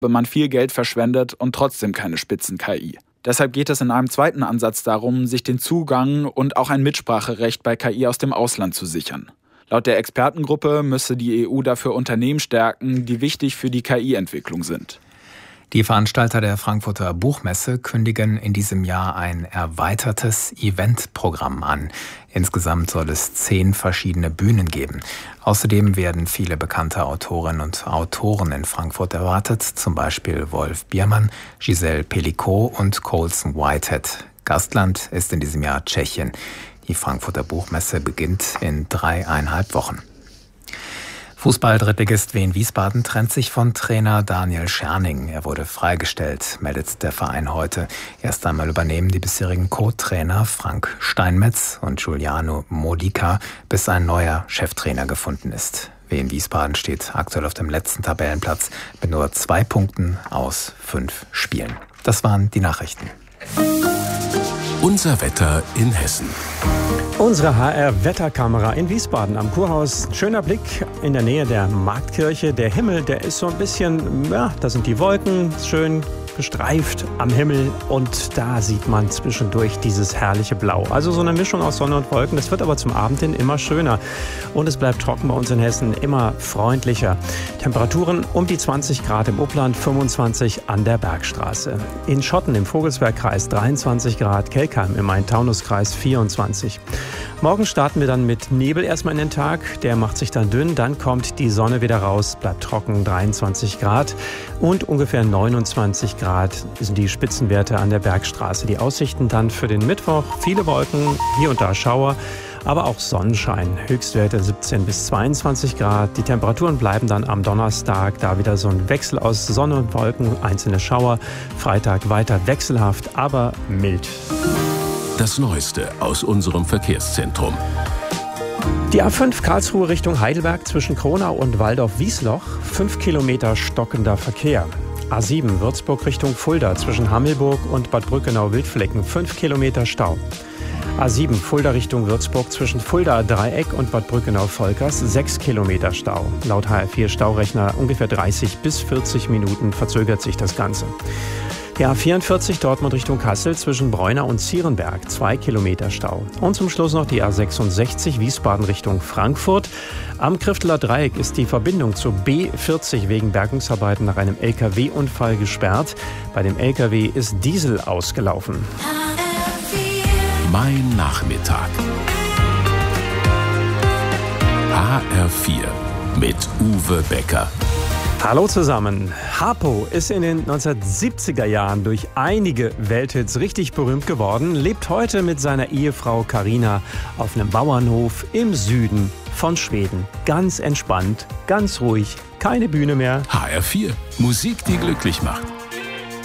man viel Geld verschwendet und trotzdem keine Spitzen-KI. Deshalb geht es in einem zweiten Ansatz darum, sich den Zugang und auch ein Mitspracherecht bei KI aus dem Ausland zu sichern. Laut der Expertengruppe müsse die EU dafür Unternehmen stärken, die wichtig für die KI-Entwicklung sind. Die Veranstalter der Frankfurter Buchmesse kündigen in diesem Jahr ein erweitertes Eventprogramm an. Insgesamt soll es 10 verschiedene Bühnen geben. Außerdem werden viele bekannte Autorinnen und Autoren in Frankfurt erwartet, zum Beispiel Wolf Biermann, Giselle Pellicot und Colson Whitehead. Gastland ist in diesem Jahr Tschechien. Die Frankfurter Buchmesse beginnt in 3,5 Wochen. Fußball-Drittligist Wien Wiesbaden trennt sich von Trainer Daniel Scherning. Er wurde freigestellt, meldet der Verein heute. Erst einmal übernehmen die bisherigen Co-Trainer Frank Steinmetz und Giuliano Modica, bis ein neuer Cheftrainer gefunden ist. Wien Wiesbaden steht aktuell auf dem letzten Tabellenplatz mit nur 2 Punkten aus 5 Spielen. Das waren die Nachrichten. Unser Wetter in Hessen. Unsere HR-Wetterkamera in Wiesbaden am Kurhaus. Schöner Blick in der Nähe der Marktkirche. Der Himmel, der ist so ein bisschen, ja, da sind die Wolken schön gestreift am Himmel und da sieht man zwischendurch dieses herrliche Blau. Also so eine Mischung aus Sonne und Wolken. Das wird aber zum Abend hin immer schöner und es bleibt trocken bei uns in Hessen, immer freundlicher. Temperaturen um die 20 Grad im Upland, 25 an der Bergstraße. In Schotten im Vogelsbergkreis 23 Grad, Kelkheim im Main-Taunus-Kreis 24. Morgen starten wir dann mit Nebel erstmal in den Tag. Der macht sich dann dünn, dann kommt die Sonne wieder raus, bleibt trocken, 23 Grad und ungefähr 29 Grad sind die Spitzenwerte an der Bergstraße. Die Aussichten dann für den Mittwoch, viele Wolken, hier und da Schauer, aber auch Sonnenschein. Höchstwerte 17 bis 22 Grad. Die Temperaturen bleiben dann am Donnerstag, da wieder so ein Wechsel aus Sonne und Wolken, einzelne Schauer. Freitag weiter wechselhaft, aber mild. Das Neueste aus unserem Verkehrszentrum. Die A5 Karlsruhe Richtung Heidelberg zwischen Kronau und Waldorf-Wiesloch, 5 Kilometer stockender Verkehr. A7 Würzburg Richtung Fulda zwischen Hammelburg und Bad Brückenau-Wildflecken, 5 Kilometer Stau. A7 Fulda Richtung Würzburg zwischen Fulda Dreieck und Bad Brückenau-Volkers, 6 Kilometer Stau. Laut HR4 Staurechner ungefähr 30 bis 40 Minuten verzögert sich das Ganze. Die A44 Dortmund Richtung Kassel zwischen Bräuna und Zierenberg, 2 Kilometer Stau. Und zum Schluss noch die A66 Wiesbaden Richtung Frankfurt. Am Krifteler Dreieck ist die Verbindung zur B40 wegen Bergungsarbeiten nach einem LKW-Unfall gesperrt. Bei dem LKW ist Diesel ausgelaufen. Mein Nachmittag. HR4 mit Uwe Becker. Hallo zusammen. Harpo ist in den 1970er Jahren durch einige Welthits richtig berühmt geworden, lebt heute mit seiner Ehefrau Carina auf einem Bauernhof im Süden von Schweden. Ganz entspannt, ganz ruhig, keine Bühne mehr. HR4, Musik, die glücklich macht.